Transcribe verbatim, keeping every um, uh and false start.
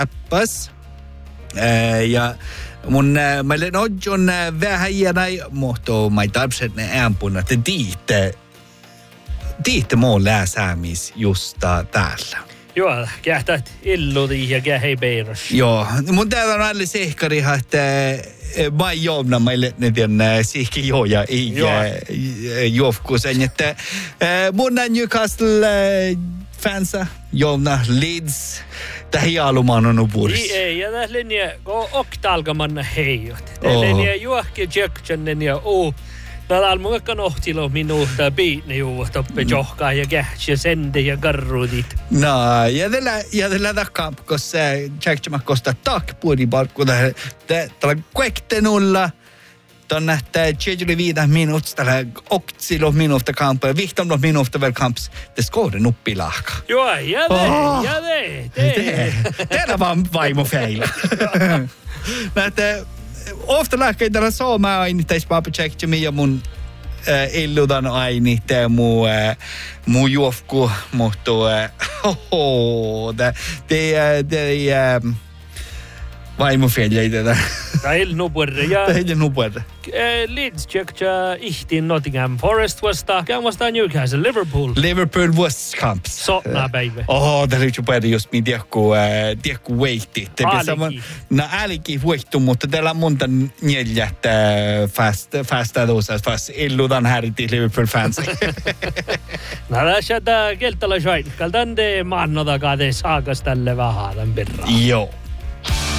Appas. Ja mun meille on vähän jäänäi, mutta mä tarvitsen ne äänpun, että tiitte, tiitte muun lääsäämis just täällä. Joo, kähtät illudi ja kähei beiras. Joo, mun täällä on alle sehkari, että mä en joomna meille ne tiedän sihki joja ei juofkusen, että mun on Newcastle fansa, joomna Leeds, tähän alumaan on upurs. Ei, ja tässä linja, kun oktalkamanna heijot. Tämä linja juokki Jacksonen ja uu. Täällä on mukaan ohtilo minuutta biitne juovat oppe johkaa ja kähtsä sende ja garrudit. No, ja tällä, ja tällä takaa, kun se Jackson kostaa takpuoli palkku, tällä kuektenulla, tuonne tjejuli viitä minuuttia, tällä oktilo minuutta kampaa, vihtamno minuutta vielä kamps, te skouden uppilahka. Joo, ja te, oh. ja te, te. Teillä vaan vaimo feila. Näette, ofta lähkein tällä sooma aini, täis paapa tjekkimi ja mun äh, illudan aini, tää muu, äh, muu juofku, mutta hoho, tää, te, te, äh, vaimo feila ei tätä. Tää il nupuerre ja... Tää il nupuerre. Leeds tjekkää ihtiin Nottingham Forest vasta, käyn vasta Newcastle Liverpool. Liverpool was kamps. Sotna päivä. Oho, tää oli juuri just mi tiekku, tiekku weighti. Äliki. No äliki voittu, mutta täällä on monta neljät fast, fast adosas, fast illudan häriti Liverpool fans. No tässä tää keltala shaitkaltan de maannota kade saakas tälle vähän perään. Joo.